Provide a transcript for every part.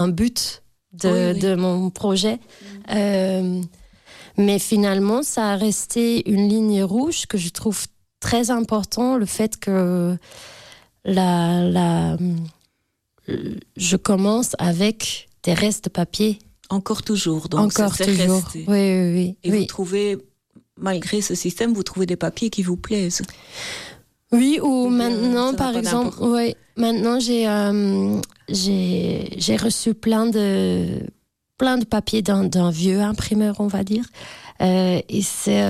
un but de mon projet. Mais finalement, ça a resté une ligne rouge que je trouve très important, le fait que je commence avec des restes de papier. Encore toujours, donc Encore c'est toujours, resté. oui. Et vous trouvez, malgré ce système, vous trouvez des papiers qui vous plaisent? Oui, ou maintenant, par exemple, maintenant j'ai reçu plein de papiers d'un vieux imprimeur, on va dire. Et c'est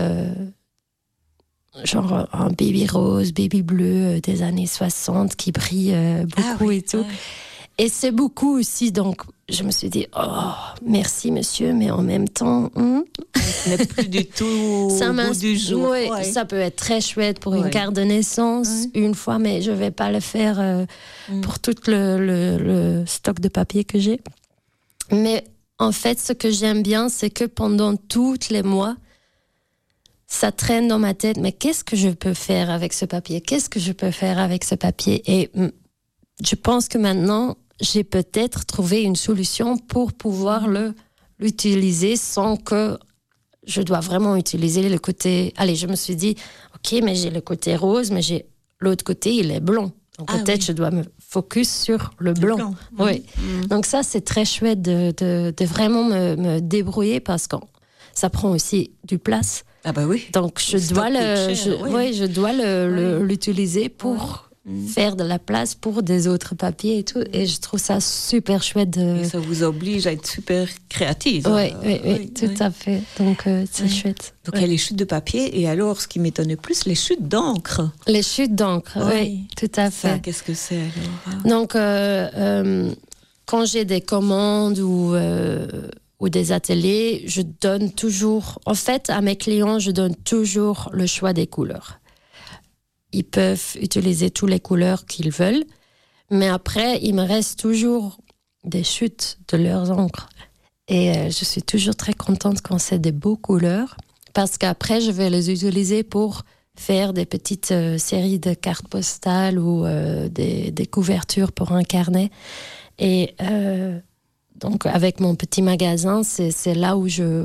genre un baby rose, baby bleu des années 60 qui brille beaucoup et tout. Et c'est beaucoup aussi, donc je me suis dit, oh, merci monsieur, mais en même temps... Ce n'est plus du tout au goût du jour. Oui, ça peut être très chouette pour une carte de naissance, une fois, mais je ne vais pas le faire pour tout le stock de papier que j'ai. Mais en fait, ce que j'aime bien, c'est que pendant tous les mois, ça traîne dans ma tête, mais qu'est-ce que je peux faire avec ce papier? Qu'est-ce que je peux faire avec ce papier? Et je pense que maintenant, j'ai peut-être trouvé une solution pour pouvoir l'utiliser sans que je dois vraiment utiliser le côté... Allez, je me suis dit, ok, mais j'ai le côté rose, mais l'autre côté, il est blanc. Donc peut-être je dois me focus sur le blanc. Oui. Donc ça, c'est très chouette de vraiment me débrouiller parce que ça prend aussi du place. Ah bah oui. Donc je dois l'utiliser pour faire de la place pour des autres papiers et tout. Et je trouve ça super chouette. Et ça vous oblige à être super créative. Oui, tout à fait. Donc c'est chouette. Donc il y a les chutes de papier et alors, ce qui m'étonnait plus, les chutes d'encre. Les chutes d'encre, oui, tout à fait. Ça, qu'est-ce que c'est alors? Donc quand j'ai des commandes ou des ateliers, je donne toujours... En fait, à mes clients, je donne toujours le choix des couleurs. Ils peuvent utiliser toutes les couleurs qu'ils veulent, mais après, il me reste toujours des chutes de leurs encres. Et je suis toujours très contente quand c'est des beaux couleurs, parce qu'après, je vais les utiliser pour faire des petites séries de cartes postales ou des couvertures pour un carnet. Et donc, avec mon petit magasin, c'est là où je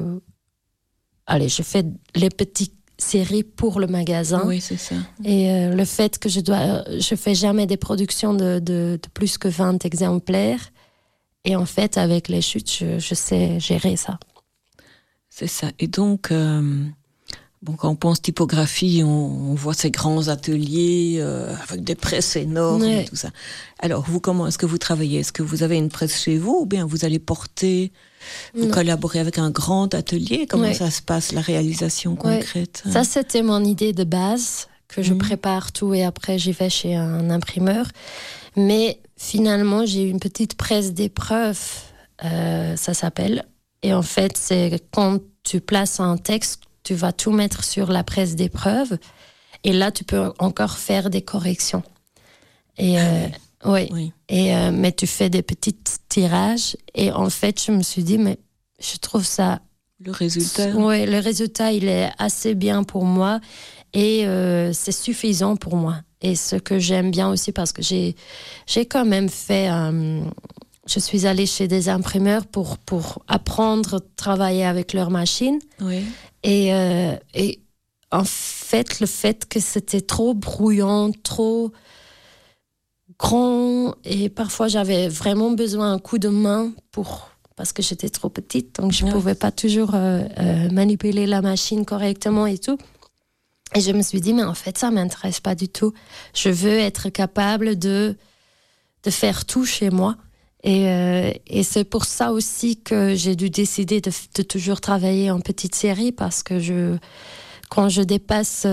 fais les petites séries pour le magasin. Oui, c'est ça. Et le fait que je fais jamais des productions de plus que 20 exemplaires. Et en fait, avec les chutes, je sais gérer ça. C'est ça. Et donc, quand on pense typographie, on voit ces grands ateliers avec des presses énormes et tout ça. Alors, vous, comment est-ce que vous travaillez? Est-ce que vous avez une presse chez vous ou bien vous allez vous collaborez avec un grand atelier? Comment ça se passe, la réalisation concrète? Ça, c'était mon idée de base, que je prépare tout et après j'y vais chez un imprimeur. Mais finalement, j'ai une petite presse d'épreuve, ça s'appelle. Et en fait, c'est quand tu places un texte, tu vas tout mettre sur la presse d'épreuve. Et là, tu peux encore faire des corrections. Et mais tu fais des petits tirages. Et en fait, je me suis dit, mais je trouve ça... Le résultat? Oui, le résultat, il est assez bien pour moi. Et c'est suffisant pour moi. Et ce que j'aime bien aussi, parce que j'ai quand même fait... je suis allée chez des imprimeurs pour apprendre à travailler avec leurs machines. Oui. Et en fait, le fait que c'était trop brouillant, trop grand, et parfois j'avais vraiment besoin d'un coup de main parce que j'étais trop petite, donc je ne pouvais pas toujours manipuler la machine correctement et tout. Et je me suis dit, mais en fait, ça ne m'intéresse pas du tout. Je veux être capable de faire tout chez moi. Et c'est pour ça aussi que j'ai dû décider de toujours travailler en petite série, parce que quand je dépasse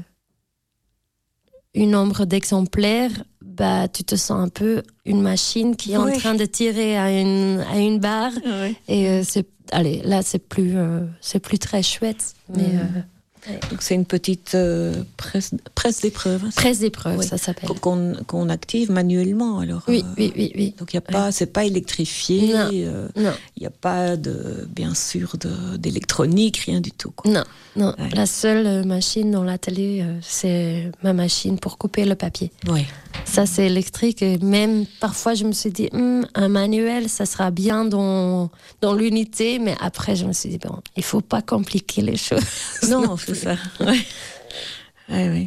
une nombre d'exemplaires, tu te sens un peu une machine qui est en train de tirer à une barre. Oui. Et là, c'est plus très chouette. Mais, donc c'est une petite presse d'épreuve. Presse d'épreuve, ça s'appelle. Qu'on active manuellement, alors. Oui. Donc c'est pas électrifié. Non. Il n'y a pas bien sûr d'électronique, rien du tout, quoi. Non. Ouais. La seule machine dans l'atelier, c'est ma machine pour couper le papier. Oui. Ça, c'est électrique. Et même parfois, je me suis dit, un manuel, ça sera bien dans l'unité. Mais après, je me suis dit, bon, il ne faut pas compliquer les choses. Non, c'est ça. Ouais. Oui.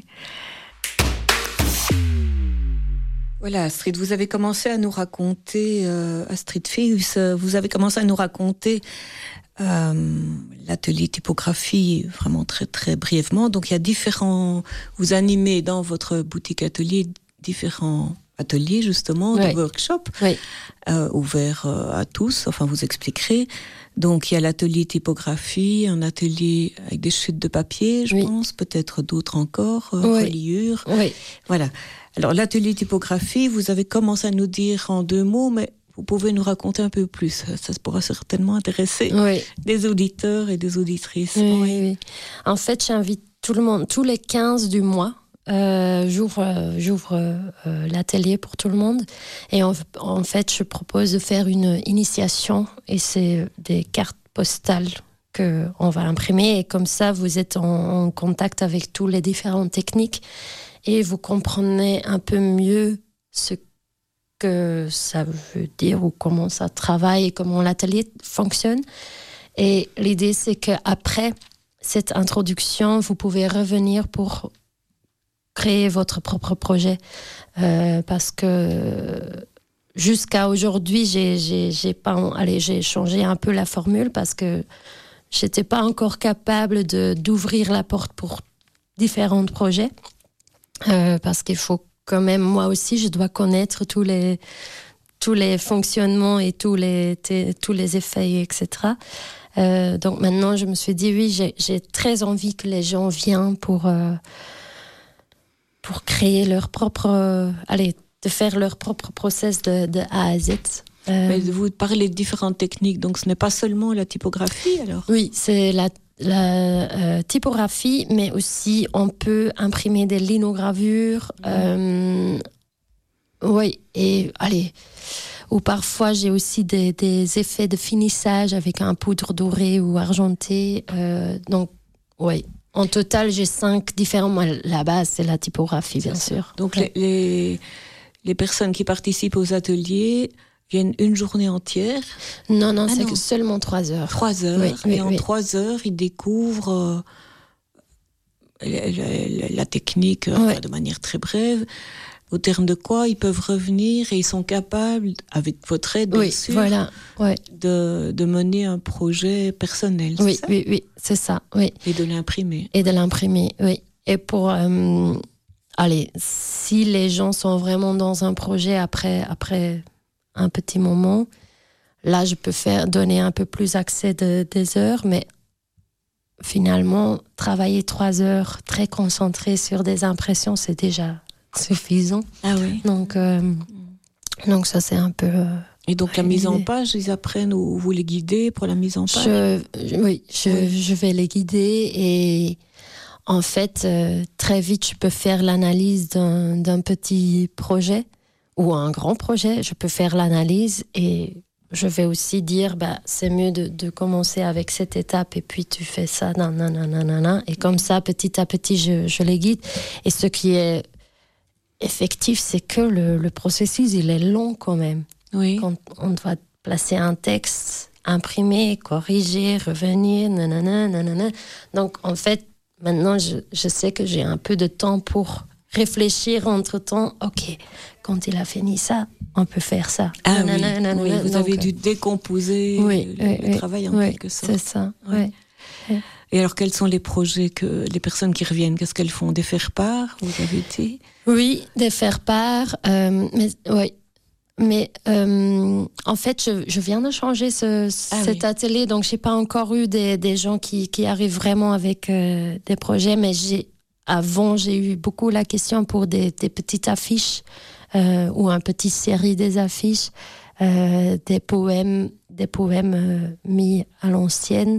Voilà, Astrid, vous avez commencé à nous raconter, Astrid Fius, vous avez commencé à nous raconter l'atelier typographie vraiment très très brièvement. Donc il y a vous animez dans votre boutique atelier différents ateliers justement, de workshops ouverts à tous, enfin vous expliquerez. Donc il y a l'atelier typographie, un atelier avec des chutes de papier, je pense, peut-être d'autres encore, reliures. Oui. Voilà. Alors l'atelier typographie, vous avez commencé à nous dire en 2 mots, mais vous pouvez nous raconter un peu plus. Ça pourra certainement intéresser des auditeurs et des auditrices. Oui. En fait, j'invite tout le monde, tous les 15 du mois, j'ouvre l'atelier pour tout le monde. Et en fait, je propose de faire une initiation. Et c'est des cartes postales qu'on va imprimer. Et comme ça, vous êtes en contact avec toutes les différentes techniques. Et vous comprenez un peu mieux ce que ça veut dire ou comment ça travaille et comment l'atelier fonctionne. Et l'idée, c'est qu'après cette introduction, vous pouvez revenir pour créer votre propre projet. Parce que jusqu'à aujourd'hui, j'ai changé un peu la formule parce que j'étais pas encore capable d'ouvrir la porte pour différents projets. Parce qu'il faut quand même, moi aussi, je dois connaître tous les fonctionnements et tous les effets, etc. Donc maintenant, je me suis dit, oui, j'ai très envie que les gens viennent pour créer leur propre... de faire leur propre process de A à Z. Mais vous parlez de différentes techniques, donc ce n'est pas seulement la typographie, alors ? Oui, c'est la typographie, mais aussi on peut imprimer des linogravures. Ou parfois j'ai aussi des effets de finissage avec un poudre dorée ou argentée. En total, j'ai 5 différents. La base, c'est la typographie, bien sûr. Donc les personnes qui participent aux ateliers viennent une journée entière? Non, c'est seulement 3 heures. 3 heures. Et en 3 heures, ils découvrent la technique de manière très brève. Au terme de quoi, ils peuvent revenir et ils sont capables, avec votre aide, bien sûr, de mener un projet personnel. Oui, c'est ça. Oui. Et de l'imprimer. Oui. Et pour... si les gens sont vraiment dans un projet après un petit moment, là, je peux donner un peu plus accès des heures, mais finalement, travailler 3 heures très concentré sur des impressions, c'est déjà suffisant. Ah oui. Donc ça, c'est un peu... Et donc la mise en page, ils apprennent ou vous les guidez pour la mise en page? Je vais les guider et en fait, très vite, je peux faire l'analyse d'un petit projet ou un grand projet. Je peux faire l'analyse et je vais aussi dire, c'est mieux de commencer avec cette étape et puis tu fais ça, et comme ça, petit à petit, je les guide. Et ce qui est effectif, c'est que le processus, il est long quand même. Oui. Quand on doit placer un texte, imprimer, corriger, revenir, Donc, en fait, maintenant, je sais que j'ai un peu de temps pour réfléchir entre-temps. OK, quand il a fini ça, on peut faire ça. Ah oui, vous avez dû décomposer le travail en quelque sorte. C'est ça, oui. Et alors, quels sont les projets que les personnes qui reviennent, qu'est-ce qu'elles font? Des faire-part, vous avez dit? Oui, des faire-part, mais en fait, je viens de changer cet atelier, donc j'ai pas encore eu des gens qui arrivent vraiment avec des projets, mais avant, j'ai eu beaucoup la question pour des petites affiches ou une petite série des affiches, des poèmes mis à l'ancienne.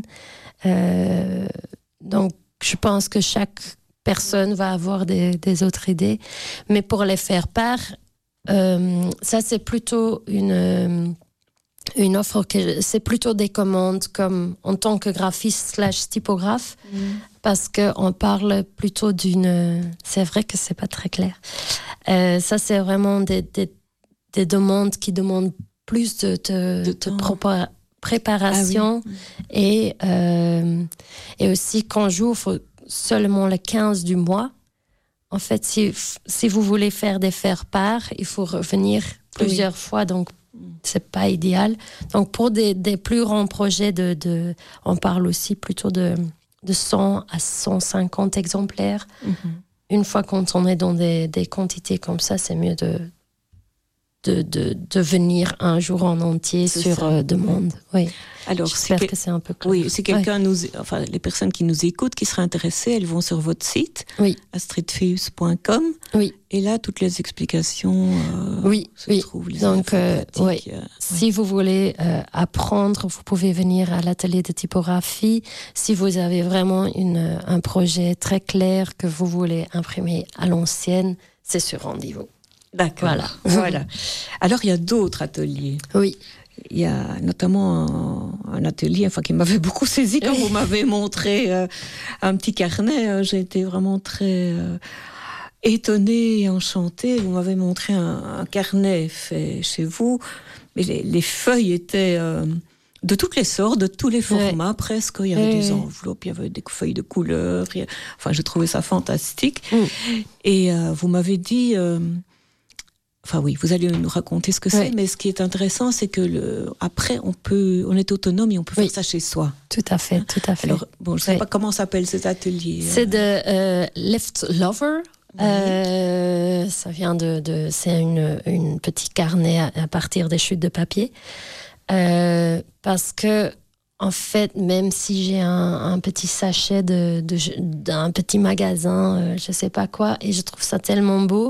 Donc, je pense que chaque personne va avoir des autres idées. Mais pour les faire part, ça, c'est plutôt une offre, c'est plutôt des commandes comme en tant que graphiste / typographe, parce qu'on parle plutôt c'est vrai que c'est pas très clair. Ça, c'est vraiment des demandes qui demandent plus de préparation. Et aussi, quand on joue, il faut seulement le 15 du mois. En fait, si vous voulez faire des faire-part, il faut revenir plusieurs fois, donc c'est pas idéal. Donc, pour des plus grands projets, on parle aussi plutôt de 100 à 150 exemplaires. Une fois quand on est dans des quantités comme ça, c'est mieux de venir un jour en entier sur demande. Oui. Alors, j'espère que c'est un peu clair. Oui, si quelqu'un les personnes qui nous écoutent, qui seraient intéressées, elles vont sur votre site, astridfeus.com. Oui. Et là, toutes les explications se trouvent. Donc, si vous voulez apprendre, vous pouvez venir à l'atelier de typographie. Si vous avez vraiment un projet très clair que vous voulez imprimer à l'ancienne, c'est sur rendez-vous. D'accord. Voilà. Alors, il y a d'autres ateliers. Oui. Il y a notamment un atelier qui m'avait beaucoup saisi quand vous m'avez montré un petit carnet. J'ai été vraiment très étonnée et enchantée. Vous m'avez montré un carnet fait chez vous, mais les feuilles étaient de toutes les sortes, de tous les formats presque. Il y avait des enveloppes, il y avait des feuilles de couleurs. J'ai trouvé ça fantastique. Et vous m'avez dit... vous allez nous raconter ce que c'est, mais ce qui est intéressant, c'est que après, on est autonome et on peut faire ça chez soi. Tout à fait. Alors, je ne sais pas comment s'appelle cet atelier. C'est de Lift Lover. Ça vient c'est une petite carnet à partir des chutes de papier. Parce que, en fait, même si j'ai un petit sachet d'un petit magasin, je ne sais pas quoi, et je trouve ça tellement beau,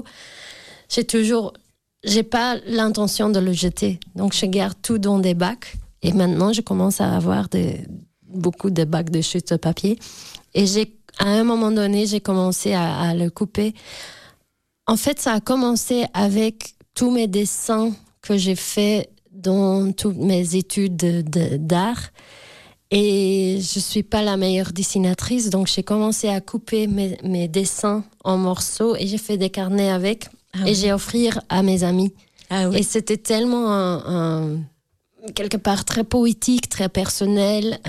j'ai pas l'intention de le jeter. Donc, je garde tout dans des bacs. Et maintenant, je commence à avoir beaucoup de bacs de chutes de papier. Et à un moment donné, j'ai commencé à le couper. En fait, ça a commencé avec tous mes dessins que j'ai faits dans toutes mes études d'art. Et je suis pas la meilleure dessinatrice. Donc, j'ai commencé à couper mes dessins en morceaux et j'ai fait des carnets avec. Et j'ai offert à mes amis. Et c'était tellement quelque part très poétique, très personnel,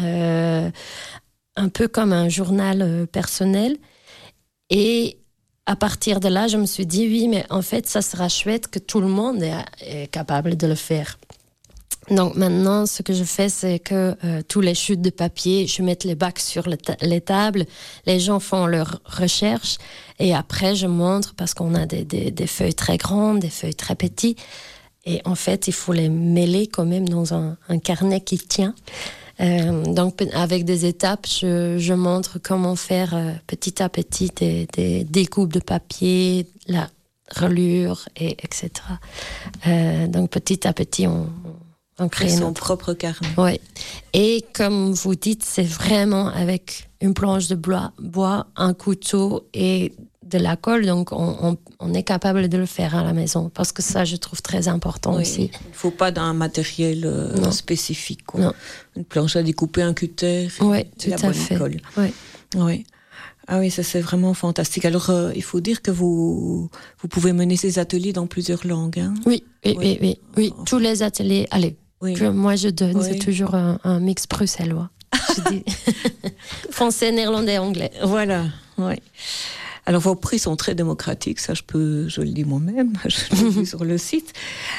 un peu comme un journal personnel. Et à partir de là, je me suis dit, oui, mais en fait, ça sera chouette que tout le monde est capable de le faire. Donc maintenant, ce que je fais, c'est que tous les chutes de papier, je mets les bacs sur les tables, les gens font leurs recherches et après je montre parce qu'on a des feuilles très grandes, des feuilles très petites et en fait, il faut les mêler quand même dans un carnet qui tient. Donc avec des étapes, je montre comment faire petit à petit des découpes de papier, la reliure, etc. Donc petit à petit, on crée son propre carnet. Oui. Et comme vous dites, c'est vraiment avec une planche de bois, un couteau et de la colle. Donc, on est capable de le faire à la maison. Parce que ça, je trouve très important aussi. Il ne faut pas d'un matériel spécifique. Quoi. Non. Une planche à découper, un cutter, tout la à bonne fait. colle. Oui. Ah oui, ça c'est vraiment fantastique. Alors, il faut dire que vous pouvez mener ces ateliers dans plusieurs langues. Hein? Oui. Tous les ateliers, allez. Oui. Que moi je donne, c'est toujours un mix bruxellois. Je dis français, néerlandais, anglais. Voilà, oui. Alors vos prix sont très démocratiques, ça je le dis moi-même, je l'ai vu sur le site.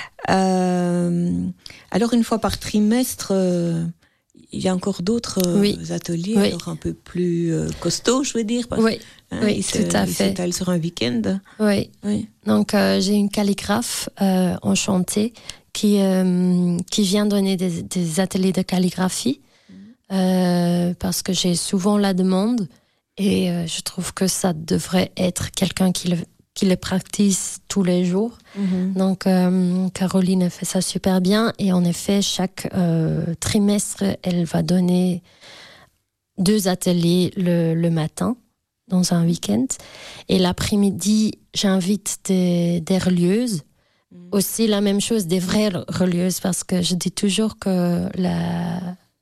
Alors une fois par trimestre, il y a encore d'autres ateliers, alors un peu plus costauds, je veux dire. Oui, tout à fait. Ils s'étalent sur un week-end. Oui. Donc j'ai une calligraphe enchantée qui vient donner des ateliers de calligraphie parce que j'ai souvent la demande et je trouve que ça devrait être quelqu'un qui le pratique tous les jours. Donc Caroline fait ça super bien et en effet chaque trimestre elle va donner 2 ateliers le matin dans un week-end et l'après-midi j'invite des relieuses. Aussi la même chose, des vraies relieuses, parce que je dis toujours que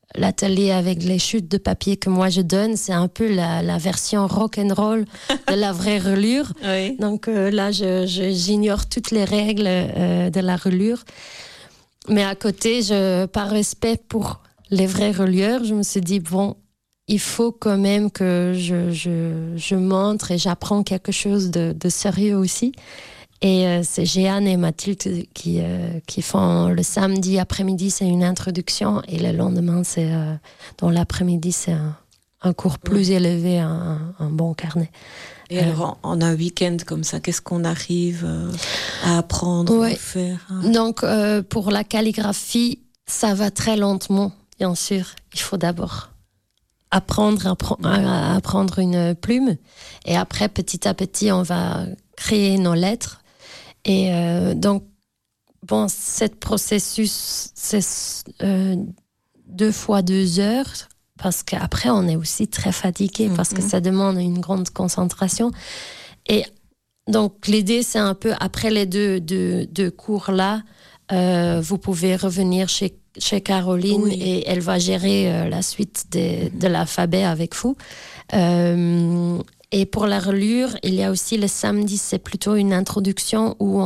l'atelier avec les chutes de papier que moi je donne, c'est un peu la version rock'n'roll de la vraie relure. Oui. Donc là, j'ignore toutes les règles de la relure. Mais à côté, par respect pour les vrais relieurs, je me suis dit, bon, il faut quand même que je montre et j'apprends quelque chose de sérieux aussi. Et c'est Jeanne et Mathilde qui font le samedi après-midi, c'est une introduction, et le lendemain, dans l'après-midi, c'est un cours plus élevé, un bon carnet. Et alors, en un week-end comme ça, qu'est-ce qu'on arrive à apprendre, à faire Donc, pour la calligraphie, ça va très lentement, bien sûr. Il faut d'abord apprendre à apprendre une plume, et après, petit à petit, on va créer nos lettres. Et donc, bon, ce processus, c'est 2 fois 2 heures, parce qu'après, on est aussi très fatigué, parce que ça demande une grande concentration. Et donc, l'idée, c'est un peu, après les deux cours-là, vous pouvez revenir chez Caroline, et elle va gérer la suite de l'alphabet avec vous. Et pour la relure, il y a aussi le samedi, c'est plutôt une introduction où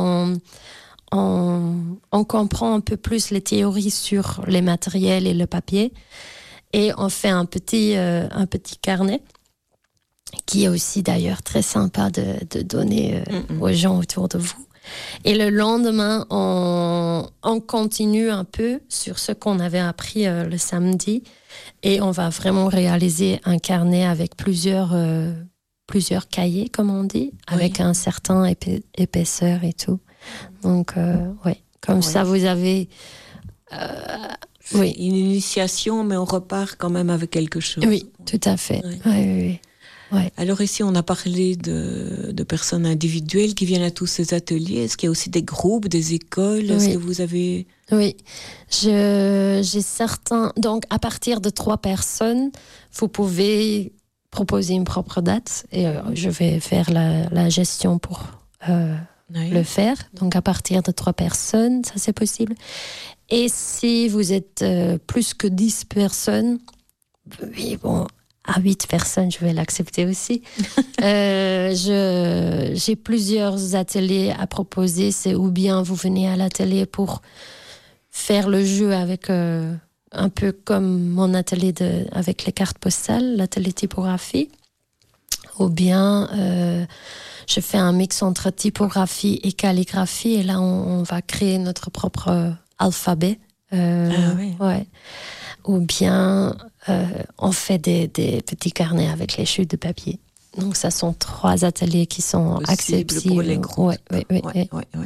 on comprend un peu plus les théories sur les matériels et le papier. Et on fait un petit carnet, qui est aussi d'ailleurs très sympa de donner aux gens autour de vous. Et le lendemain, on continue un peu sur ce qu'on avait appris le samedi, et on va vraiment réaliser un carnet avec plusieurs cahiers, comme on dit, avec un certain épaisseur et tout. Donc, ça, vous avez... une initiation, mais on repart quand même avec quelque chose. Oui, tout à fait. Oui. Ouais. Alors ici, on a parlé de personnes individuelles qui viennent à tous ces ateliers. Est-ce qu'il y a aussi des groupes, des écoles? Est-ce que vous avez... Oui, j'ai certains... Donc, à partir de 3 personnes, vous pouvez proposer une propre date, et je vais faire la gestion pour le faire. Donc, à partir de 3 personnes, ça c'est possible. Et si vous êtes plus que 10 personnes, oui, bon... À 8 personnes, je vais l'accepter aussi. J'ai plusieurs ateliers à proposer. C'est ou bien vous venez à l'atelier pour faire le jeu avec un peu comme mon atelier avec les cartes postales, l'atelier typographie. Ou bien je fais un mix entre typographie et calligraphie. Et là, on va créer notre propre alphabet. Ouais. Ou bien on fait des petits carnets avec les chutes de papier. Donc, ça sont 3 ateliers qui sont accessibles pour les groupes. Oui.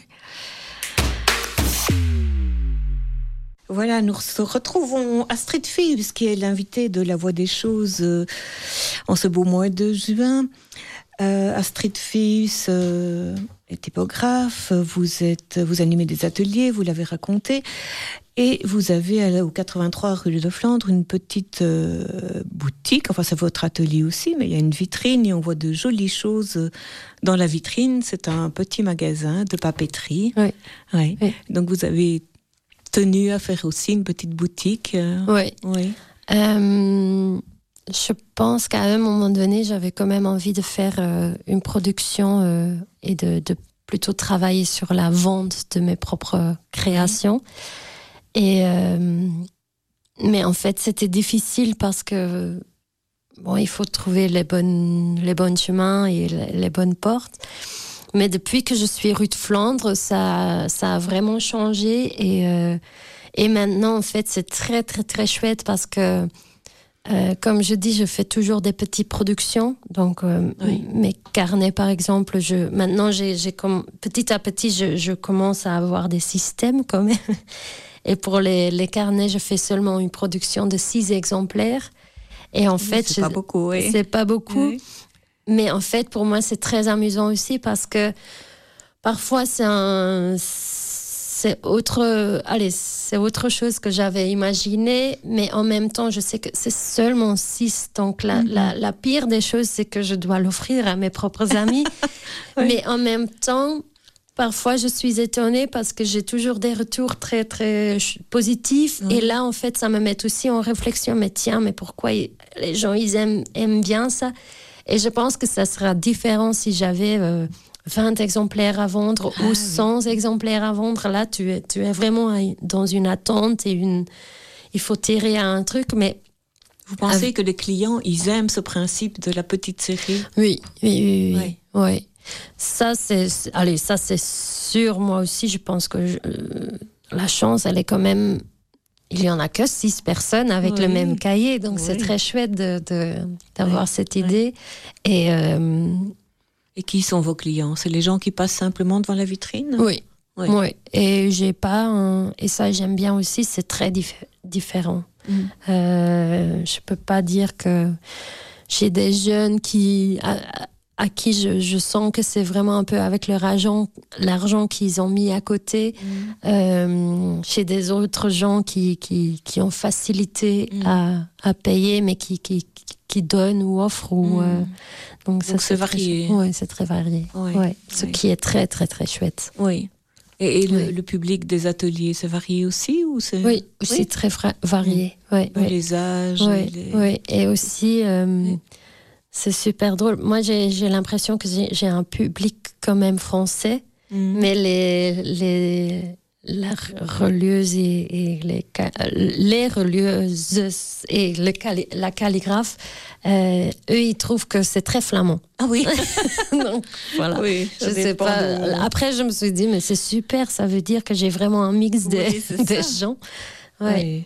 Voilà, nous retrouvons Astrid Phillips, qui est l'invitée de La Voix des Choses en ce beau mois de juin. Astrid Phillips est typographe, vous animez des ateliers, vous l'avez raconté. Et vous avez au 83 rue de Flandre une petite boutique, enfin c'est votre atelier aussi, mais il y a une vitrine et on voit de jolies choses dans la vitrine. C'est un petit magasin de papeterie. Oui. Donc vous avez tenu à faire aussi une petite boutique. Oui. Je pense qu'à un moment donné, j'avais quand même envie de faire une production et de plutôt travailler sur la vente de mes propres créations. Mais en fait, c'était difficile parce que il faut trouver les bons chemins et les bonnes portes. Mais depuis que je suis rue de Flandre, ça a vraiment changé. Et maintenant, en fait, c'est très, très, très chouette parce que, comme je dis, je fais toujours des petites productions. Donc, mes carnets, par exemple, maintenant, petit à petit, je commence à avoir des systèmes quand même. Et pour les carnets, je fais seulement une production de 6 exemplaires. Et en fait, c'est pas beaucoup. Oui. C'est pas beaucoup. Oui. Mais en fait, pour moi, c'est très amusant aussi parce que parfois, c'est autre chose que j'avais imaginé. Mais en même temps, je sais que c'est seulement 6. Donc, la pire des choses, c'est que je dois l'offrir à mes propres amis. Mais en même temps, parfois je suis étonnée parce que j'ai toujours des retours très très positifs. Et là, en fait, ça me met aussi en réflexion. Mais tiens, mais pourquoi les gens ils aiment bien ça? Et je pense que ça sera différent si j'avais 20 exemplaires à vendre ou 100 exemplaires à vendre. Là, tu es vraiment dans une attente et il faut tirer à un truc. Mais vous pensez que les clients, ils aiment ce principe de la petite série? Oui. Ça, c'est sûr. Moi aussi, je pense que la chance, elle est quand même... Il y en a que 6 personnes avec le même cahier. Donc, c'est très chouette d'avoir cette idée. Et qui sont vos clients? C'est les gens qui passent simplement devant la vitrine? Oui. Et j'ai pas et ça, j'aime bien aussi, c'est très différent. Je peux pas dire que j'ai des jeunes à qui je sens que c'est vraiment un peu avec l'argent qu'ils ont mis à côté. Chez des autres gens qui ont facilité à payer, mais qui donnent ou offrent. Donc c'est varié. Oui, c'est très varié. Ce qui est très, très, très chouette. Oui. Et le public des ateliers, c'est varié aussi ou c'est... Oui, aussi très varié. Les âges. Et aussi, c'est super drôle. Moi, j'ai l'impression que j'ai un public quand même français, mais les relieuses et les relieuses et la calligraphe, eux, ils trouvent que c'est très flamand. Ah oui. Donc, voilà. Oui, je sais pas. Après, je me suis dit, mais c'est super, ça veut dire que j'ai vraiment un mix des gens. Oui.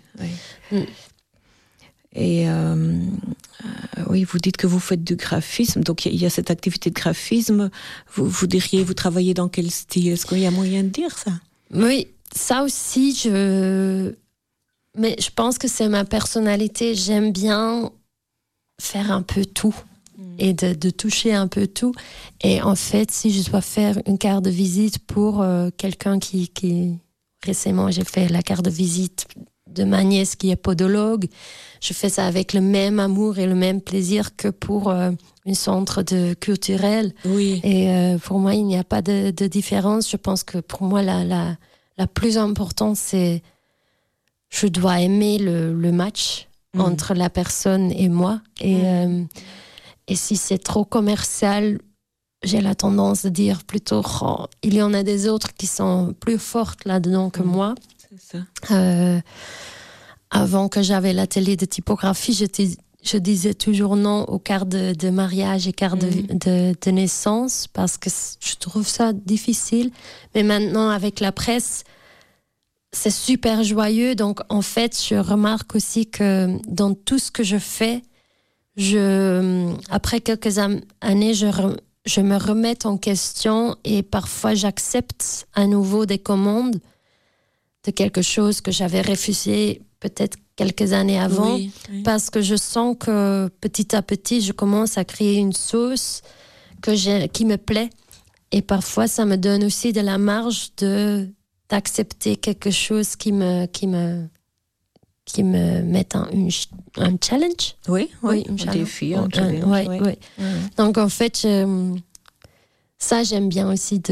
Et oui, vous dites que vous faites du graphisme, donc il y a cette activité de graphisme. Vous diriez, vous travaillez dans quel style? Est-ce qu'il y a moyen de dire ça? Oui, ça aussi, mais je pense que c'est ma personnalité. J'aime bien faire un peu tout et de toucher un peu tout. Et en fait, si je dois faire une carte de visite pour quelqu'un qui... Récemment, j'ai fait la carte de visite de ma nièce qui est podologue. Je fais ça avec le même amour et le même plaisir que pour un centre culturel. Oui. Et pour moi, il n'y a pas de différence. Je pense que pour moi, la plus importante, c'est je dois aimer le match entre la personne et moi. Et si c'est trop commercial, j'ai la tendance de dire plutôt il y en a des autres qui sont plus fortes là-dedans que moi. C'est ça. Avant que j'avais l'atelier de typographie, je disais toujours non aux cartes de mariage et cartes de naissance parce que je trouve ça difficile. Mais maintenant, avec la presse, c'est super joyeux. Donc, en fait, je remarque aussi que dans tout ce que je fais, après quelques années, je me remets en question et parfois j'accepte à nouveau des commandes de quelque chose que j'avais refusé peut-être quelques années avant, parce que je sens que petit à petit, je commence à créer une sauce qui me plaît. Et parfois, ça me donne aussi de la marge d'accepter quelque chose qui me met un challenge. Oui, un défi, un challenge. Oui. Donc, en fait, ça, j'aime bien aussi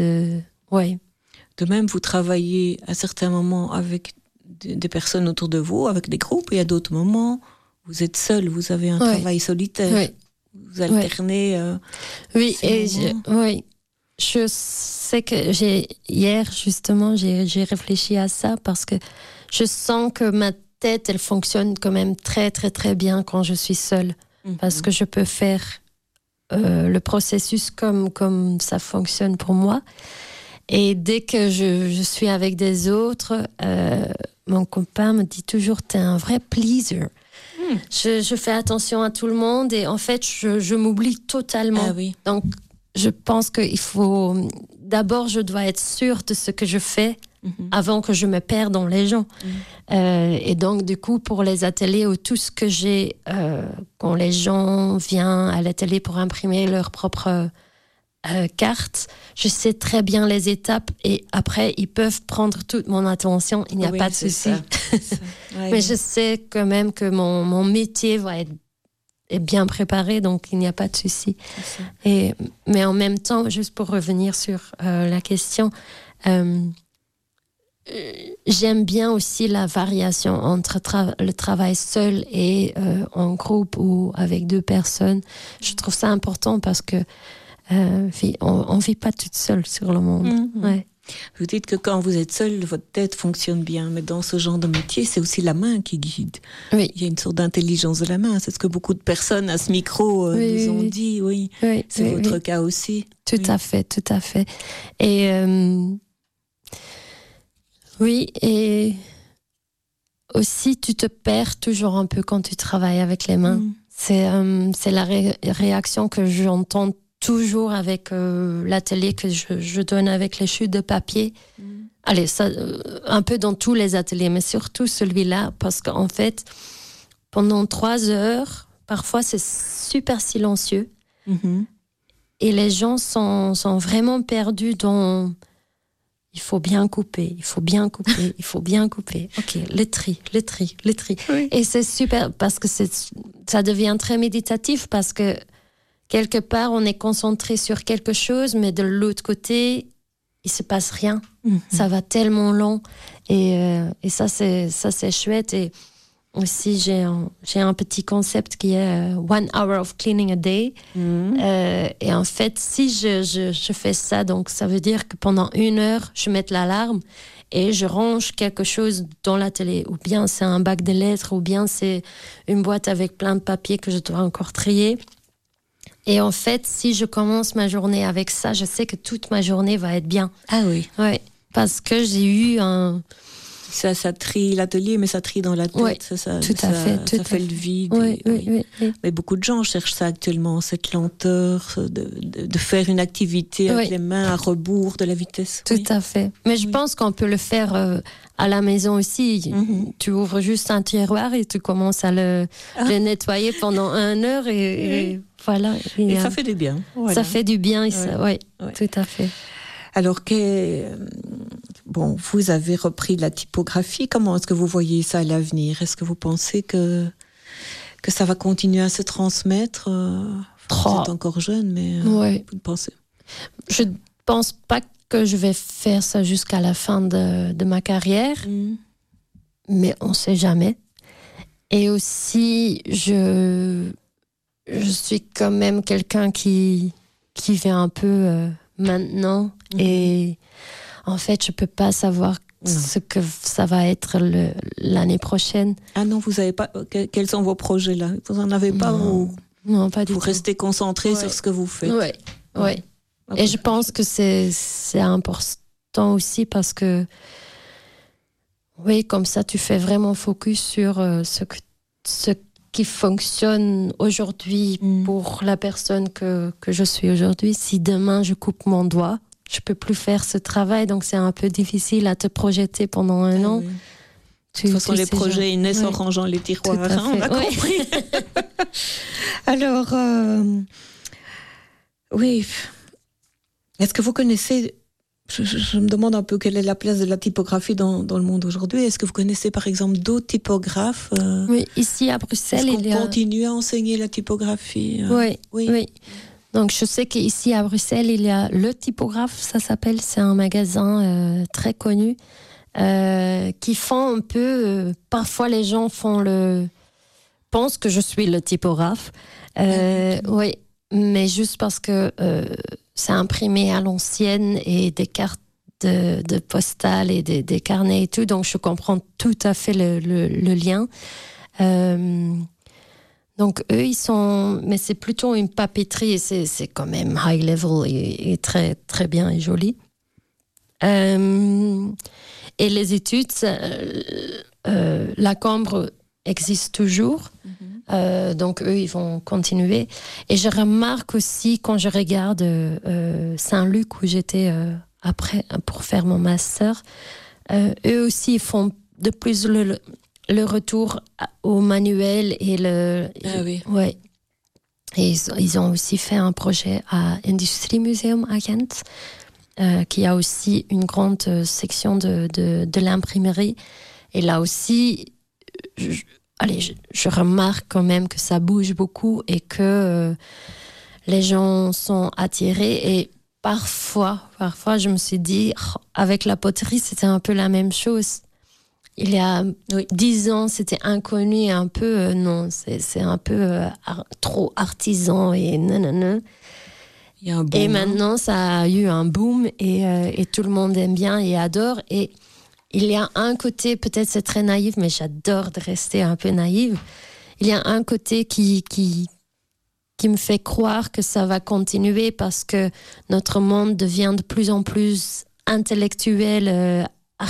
De même, vous travaillez à certains moments avec des personnes autour de vous, avec des groupes, et à d'autres moments, vous êtes seul, vous avez un travail solitaire. Vous alternez. Je sais que hier, justement, j'ai réfléchi à ça parce que je sens que ma tête, elle fonctionne quand même très, très, très bien quand je suis seule. Parce que je peux faire le processus comme ça fonctionne pour moi. Et dès que je suis avec des autres, mon copain me dit toujours, t'es un vrai pleaser. Je fais attention à tout le monde et en fait, je m'oublie totalement. Ah oui. Donc, je pense qu'il faut... D'abord, je dois être sûre de ce que je fais avant que je me perde dans les gens. Et donc, du coup, pour les ateliers ou tout ce que j'ai, quand les gens viennent à l'atelier pour imprimer leur propre carte, je sais très bien les étapes et après, ils peuvent prendre toute mon attention. Il n'y a pas de souci. Mais je sais quand même que mon métier va être est bien préparé, donc il n'y a pas de souci. Mais en même temps, juste pour revenir sur la question, j'aime bien aussi la variation entre le travail seul et en groupe ou avec 2 personnes. Je trouve ça important parce que on vit pas toute seule sur le monde. Ouais. Vous dites que quand vous êtes seul, votre tête fonctionne bien, mais dans ce genre de métier, c'est aussi la main qui guide. Oui. Il y a une sorte d'intelligence de la main. C'est ce que beaucoup de personnes à ce micro nous ont dit. Oui. C'est votre cas aussi. Tout à fait. Et oui, et aussi tu te perds toujours un peu quand tu travailles avec les mains. C'est la réaction que j'entends toujours avec l'atelier que je donne avec les chutes de papier. Allez, ça, un peu dans tous les ateliers, mais surtout celui-là, parce qu'en fait, pendant 3 heures, parfois c'est super silencieux. Et les gens sont vraiment perdus dans... Il faut bien couper. Ok, le tri. Oui. Et c'est super parce que ça devient très méditatif parce que quelque part, on est concentré sur quelque chose, mais de l'autre côté, il se passe rien. Ça va tellement long. Et ça, c'est chouette. Et aussi, j'ai un petit concept qui est 1 hour of cleaning a day. Et en fait, si je fais ça, donc ça veut dire que pendant 1 heure, je mets l'alarme et je range quelque chose dans l'atelier. Ou bien c'est un bac de lettres, ou bien c'est une boîte avec plein de papiers que je dois encore trier. Et en fait, si je commence ma journée avec ça, je sais que toute ma journée va être bien. Ah oui. Ouais, parce que j'ai eu un... Ça trie l'atelier, mais ça trie dans la tête. Oui, ça fait le vide. Oui. Mais beaucoup de gens cherchent ça actuellement, cette lenteur de faire une activité avec les mains à rebours de la vitesse. Tout à fait. Mais je pense qu'on peut le faire à la maison aussi. Tu ouvres juste un tiroir et tu commences à le nettoyer pendant 1 heure et voilà. Et ça fait du bien. Voilà. Ça fait du bien, tout à fait. Alors vous avez repris la typographie. Comment est-ce que vous voyez ça à l'avenir? Est-ce que vous pensez que ça va continuer à se transmettre? Vous êtes encore jeune, mais vous pensez? Je pense pas que je vais faire ça jusqu'à la fin de ma carrière, mais on sait jamais. Et aussi, je suis quand même quelqu'un qui vient un peu maintenant et en fait, je peux pas savoir ce que ça va être l'année prochaine. Ah non, vous savez pas quels sont vos projets là? Vous en avez pas? Non, pas du tout. Vous restez concentré sur ce que vous faites. Oui. Et je pense que c'est important aussi parce que comme ça tu fais vraiment focus sur ce qui fonctionne aujourd'hui pour la personne que je suis aujourd'hui. Si demain je coupe mon doigt, je peux plus faire ce travail, donc c'est un peu difficile à te projeter pendant 1 an. De toute façon, les projets, ils naissent en rangeant les tiroirs, on a compris. Alors, est-ce que vous connaissez, je me demande un peu quelle est la place de la typographie dans le monde aujourd'hui. Est-ce que vous connaissez par exemple d'autres typographes? Oui, ici à Bruxelles, il y a... continue à enseigner la typographie? Oui. Donc, je sais qu'ici à Bruxelles, il y a Le Typographe, ça s'appelle. C'est un magasin très connu qui font un peu... parfois, les gens pensent que je suis le typographe. Oui, mais juste parce que c'est imprimé à l'ancienne et des cartes de postales et des carnets et tout. Donc, je comprends tout à fait le lien. Donc, eux, mais c'est plutôt une papeterie et c'est quand même high level et très, très bien et joli. Et les études, la Cambre existe toujours. Donc, eux, ils vont continuer. Et je remarque aussi, quand je regarde Saint-Luc, où j'étais après pour faire mon master, eux aussi, ils font de plus le retour au manuel et ouais. Et ils ont aussi fait un projet à Industriemuseum à Ghent, qui a aussi une grande section de l'imprimerie. Et là aussi, je remarque quand même que ça bouge beaucoup et que les gens sont attirés. Et parfois, je me suis dit, avec la poterie, c'était un peu la même chose. Il y a 10 ans, c'était inconnu, un peu, non, c'est un peu trop artisan et nanana. Il y a un boom, et maintenant, ça a eu un boom et tout le monde aime bien et adore. Et il y a un côté, peut-être c'est très naïf, mais j'adore de rester un peu naïve. Il y a un côté qui me fait croire que ça va continuer parce que notre monde devient de plus en plus intellectuel,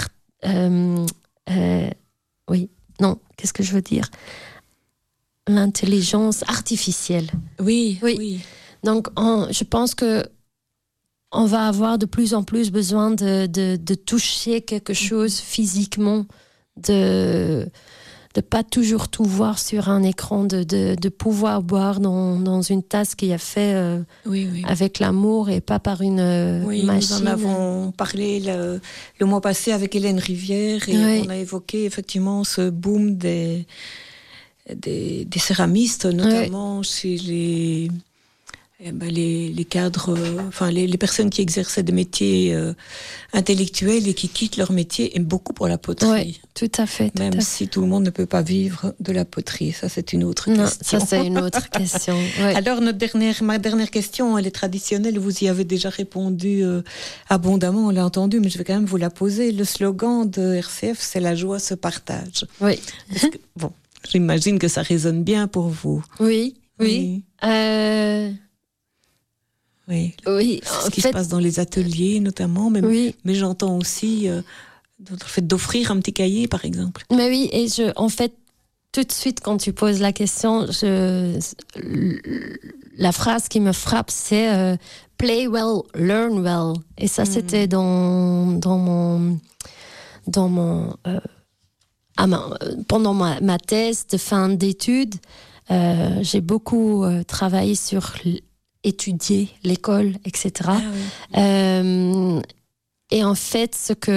qu'est-ce que je veux dire ? L'intelligence artificielle. Oui. Donc, je pense que on va avoir de plus en plus besoin de toucher quelque chose physiquement, de pas toujours tout voir sur un écran, de pouvoir boire dans une tasse qui a fait avec l'amour et pas par une machine. Nous en avons parlé le mois passé avec Hélène Rivière et on a évoqué effectivement ce boom des céramistes, notamment chez les cadres, les personnes qui exerçaient des métiers intellectuels et qui quittent leur métier aiment beaucoup pour la poterie. Oui, tout à fait. Même si tout le monde ne peut pas vivre de la poterie. Ça, c'est une autre question. Ça, c'est une autre question. Ouais. Alors, ma dernière question, elle est traditionnelle. Vous y avez déjà répondu abondamment, on l'a entendu, mais je vais quand même vous la poser. Le slogan de RCF, c'est « La joie se partage ». Oui. J'imagine que ça résonne bien pour vous. Oui. Ce qui se passe dans les ateliers notamment, mais j'entends aussi le fait d'offrir un petit cahier par exemple. Mais oui, et en fait, tout de suite quand tu poses la question, la phrase qui me frappe, c'est play well, learn well. Et ça, c'était pendant ma thèse de fin d'études. J'ai beaucoup travaillé sur étudier l'école, etc. Et en fait,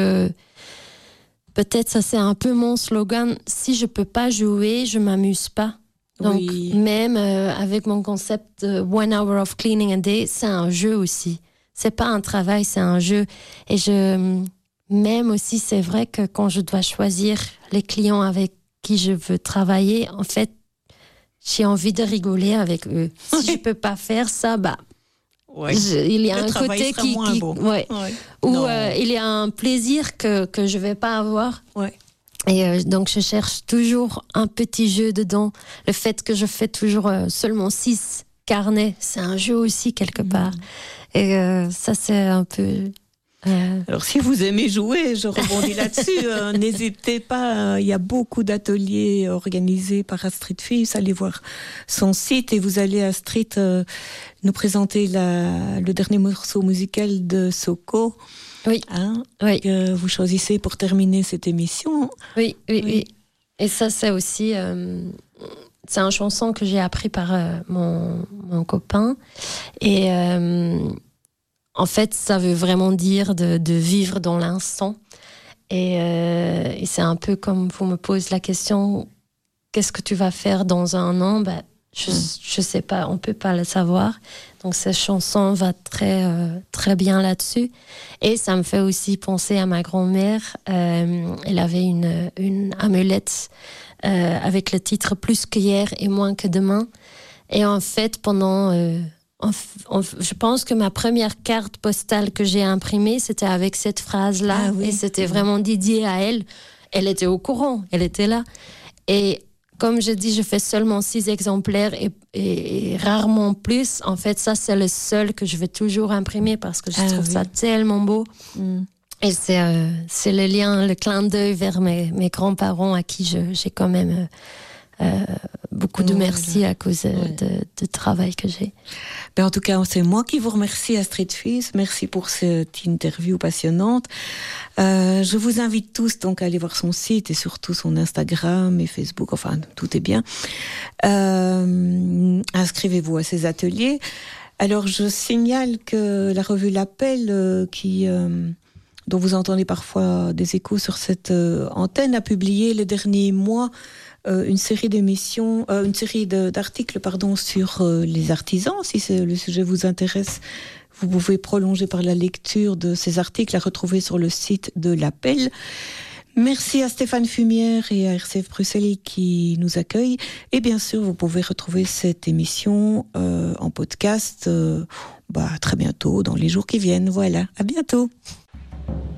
peut-être ça c'est un peu mon slogan, si je peux pas jouer, je m'amuse pas. Donc même avec mon concept 1 hour of cleaning a day, c'est un jeu aussi. C'est pas un travail, c'est un jeu. Et même aussi, c'est vrai que quand je dois choisir les clients avec qui je veux travailler, en fait, j'ai envie de rigoler avec eux. Si je peux pas faire ça, il y a un côté où il y a un plaisir que je vais pas avoir. Et donc je cherche toujours un petit jeu dedans. Le fait que je fais toujours seulement 6 carnets, c'est un jeu aussi quelque part. Et ça c'est un peu. Alors si vous aimez jouer, je rebondis là-dessus, n'hésitez pas, il y a beaucoup d'ateliers organisés par Astrid Fils, allez voir son site et vous allez Astrid nous présenter le dernier morceau musical de Soko. Que vous choisissez pour terminer cette émission. Oui. Et ça c'est aussi c'est une chanson que j'ai appris par mon copain et en fait, ça veut vraiment dire de vivre dans l'instant. Et c'est un peu comme vous me posez la question, qu'est-ce que tu vas faire dans un an ? Je sais pas, on peut pas le savoir. Donc cette chanson va très très bien là-dessus. Et ça me fait aussi penser à ma grand-mère. Elle avait une amulette avec le titre « Plus qu'hier et moins que demain ». Et en fait, pendant... je pense que ma première carte postale que j'ai imprimée, c'était avec cette phrase-là. Et c'était vraiment dédié à elle. Elle était au courant, elle était là. Et comme je dis, je fais seulement 6 exemplaires et rarement plus. En fait, ça, c'est le seul que je vais toujours imprimer parce que je trouve ça tellement beau. Et c'est le lien, le clin d'œil vers mes grands-parents à qui j'ai quand même... beaucoup de merci à cause de travail que j'ai. En tout cas, c'est moi qui vous remercie, Astrid Fils. Merci pour cette interview passionnante. Je vous invite tous donc à aller voir son site et surtout son Instagram et Facebook. Enfin, tout est bien. Inscrivez-vous à ses ateliers. Alors, je signale que la revue L'Appel, qui dont vous entendez parfois des échos sur cette antenne, a publié les derniers mois une série d'émissions, d'articles sur les artisans. Si le sujet vous intéresse, vous pouvez prolonger par la lecture de ces articles à retrouver sur le site de l'Appel. Merci à Stéphane Fumière et à RCF Bruxelles qui nous accueillent. Et bien sûr, vous pouvez retrouver cette émission en podcast très bientôt, dans les jours qui viennent. Voilà, à bientôt.